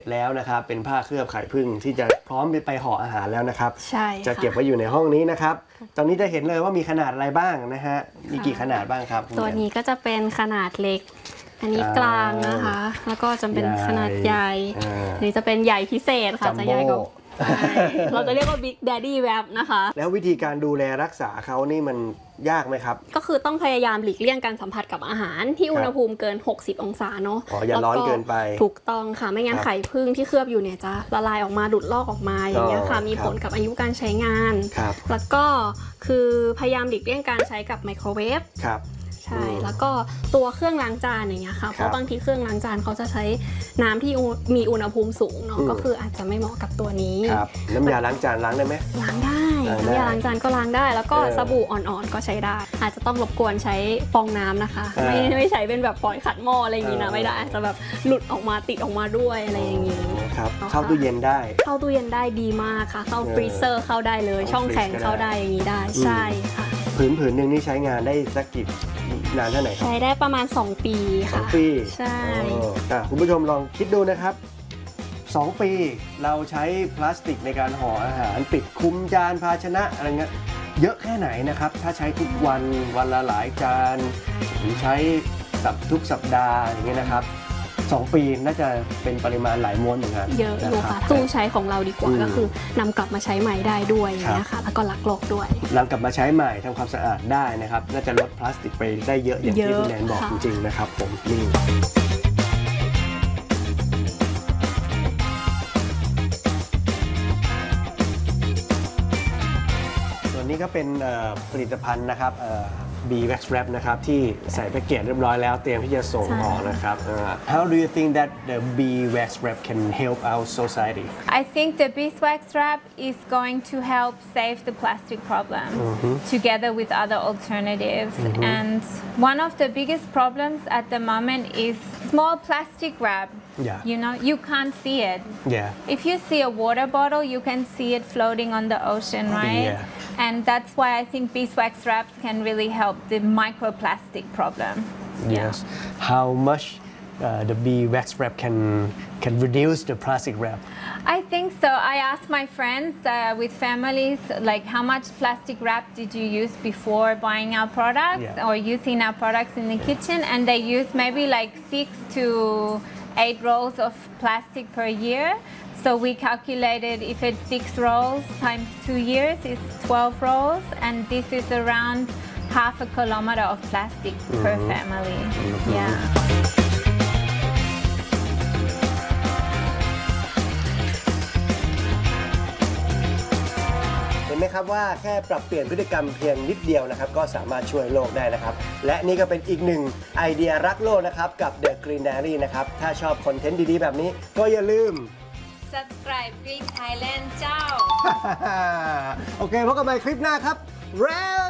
แล้วนะครับเป็นผ้าเคลือบไข่ผึ้งที่จะพร้อมไปห่ออาหารแล้วนะครับใช่จะเก็บไว้อยู่ในห้องนี้นะครับตอนนี้จะเห็นเลยว่ามีขนาดอะไรบ้างนะฮะมีกี่ขนาดบ้างครับตัวนี้ก็จะเป็นขนาดเล็กอันนี้กลางนะคะแล้วก็จะเป็นขนาดใหญ่นี่จะเป็นใหญ่พิเศษค่ะจะใหญ่กว่าเราจะเรียกว่า Big Daddy Wrap นะคะแล้ววิธีการดูแลรักษาเขานี่มันยากไหมครับก็คือต้องพยายามหลีกเลี่ยงการสัมผัสกับอาหารที่อุณหภูมิเกิน60องศาเนาะอย่าร้อนเกินไปถูกต้องค่ะไม่งั้นไข่ผึ้งที่เคลือบอยู่เนี่ยจะละลายออกมาดุดลอกออกมาอย่างเงี้ยค่ะมีผลกับอายุการใช้งานแล้วก็คือพยายามหลีกเลี่ยงการใช้กับไมโครเวฟใช่แล้วก็ตัวเครื่องล้างจานอย่างเงี้ยค่ะเพราะบางทีเครื่องล้างจานเขาจะใช้น้ำที่มีอุณหภูมิสูงเนาะก็คืออาจจะไม่เหมาะกับตัวนี้น้ำยาล้างจานล้างได้ไหมล้างได้น้ำยาล้างจานก็ล้างได้แล้วก็สบู่อ่อนๆก็ใช้ได้อาจจะต้องรบกวนใช้ฟองน้ำนะคะไม่ใช้เป็นแบบปล่อยขัดหม้ออะไรอย่างงี้นะไม่ได้อาจจะแบบหลุดออกมาติดออกมาด้วยอะไรอย่างงี้ครับเข้าตู้เย็นได้เข้าตู้เย็นได้ดีมากค่ะเข้าฟรีเซอร์เข้าได้เลยช่องแข็งเข้าได้อย่างนี้ได้ใช่ค่ะผืนหนึ่งนี่ใช้งานได้สักกี่นานเท่าไหร่ครับใช้ได้ประมาณ2ปีค่ะ 2 ปีใช่คุณผู้ชมลองคิดดูนะครับ2 ปีเราใช้พลาสติกในการห่ออาหารปิดคุมจานภาชนะอะไรเงี้ยเยอะแค่ไหนนะครับถ้าใช้ทุกวันวันละหลายจานหรือใช้ทุกสัปดาห์อย่างเงี้ยนะครับ2 ปีน่าจะเป็นปริมาณหลายม้วนเหมือนกันเยอะอยู่ค่ะตู้ใช้ของเราดีกว่าก็คือนำกลับมาใช้ใหม่ได้ด้วยอย่างเงี้ยค่ะแล้วก็ลักโลกด้วยนำกลับมาใช้ใหม่ทำความสะอาดได้นะครับน่าจะลดพลาสติกไปได้เยอะอย่างที่คุณแนนบอกจริงๆนะครับผมนี่นี่ก็เป็นผลิตภัณฑ์นะครับB Wax Wrap นะครับที่ใส่แพ็กเกจเรียบร้อยแล้วเตรียมที่จะส่งออกนะครับ How do you think that the B Wax Wrap can help our society? I think the beeswax wrap is going to help save the plastic problem together with other alternatives. And one of the biggest problems at the moment is small plastic wrap. You know, you can't see it. If you see a water bottle, you can see it floating on the ocean, right? And that's why I think beeswax wraps can really help the microplastic problem. Yes. How much the B Wax Wrap can reduce the plastic wrap? I think so. I asked my friends with families, like, how much plastic wrap did you use before buying our products or using our products in the kitchen? And they use maybe like 6 to 8 rolls of plastic per year. So we calculated if it's 6 rolls times 2 years is 12 rolls, and this is around half a kilometer of plastic per family. Yeah. เห็นไหมครับว่าแค่ปรับเปลี่ยนพฤติกรรมเพียงนิดเดียวนะครับก็สามารถช่วยโลกได้นะครับและนี่ก็เป็นอีกหนึ่งไอเดียรักโลกนะครับกับ The Green Diary นะครับถ้าชอบคอนเทนต์ดีๆแบบนี้ก็อย่าลืม Subscribe Green Thailand เจ้าโอเคพบกันใหม่คลิปหน้าครับ